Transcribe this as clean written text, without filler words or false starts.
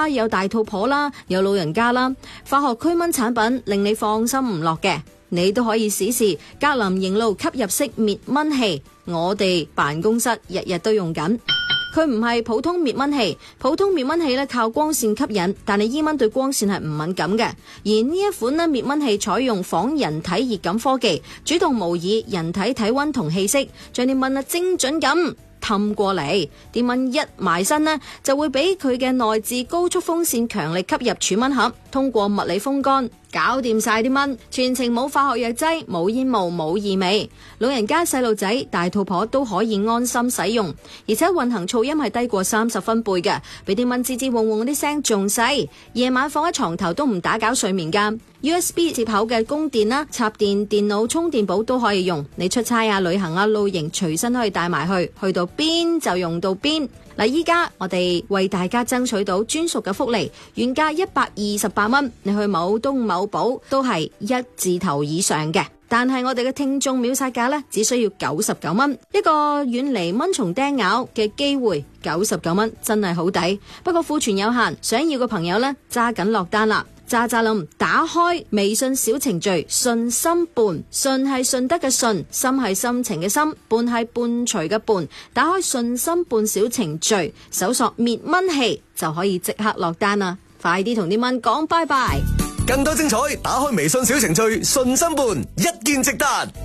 啦，有大肚婆啦，有老人家啦，化學驅蚊產品令你放心唔落嘅，你都可以試試格林營路吸入式滅蚊器，我哋辦公室日日都用緊。佢唔係普通滅蚊器，普通滅蚊器咧靠光線吸引，但係伊蚊對光線係唔敏感嘅。而呢一款咧滅蚊器採用仿人體熱感科技，主動模擬人體體溫同氣息，將啲蚊精準咁氹過嚟，啲蚊一埋身呢，就會俾佢嘅內置高速風扇強力吸入儲蚊盒，通過物理風乾搞掂晒啲蚊，全程冇化學藥劑，冇煙霧，冇異味，老人家、細路仔、大肚婆都可以安心使用，而且運行噪音係低過30分貝嘅，比啲蚊吱吱嗡嗡嗰啲聲仲細，夜晚放喺床頭都唔打攪睡眠噶。USB 接口嘅供電啦，插電電腦充電寶都可以用，你出差啊、旅行啊、露營隨身可以帶埋去，去到邊就用到邊。嗱，依家我哋為大家爭取到專屬嘅福利，原價128蚊，你去某東某寶都係1字頭以上嘅。但係我哋嘅聽眾秒殺價呢，只需要99蚊，一個遠離蚊蟲叮咬嘅機會，99蚊真係好抵。不過庫存有限，想要嘅朋友呢，揸緊落單啦！喳喳冧，打開微信小程序順心伴，順係順德嘅順，心係心情嘅心，伴係伴隨嘅伴。打開順心伴小程序，搜索滅蚊器就可以即刻落單啦！快啲同啲蚊講拜拜！ 更多精彩，打開微信小程序順心伴，一鍵直達。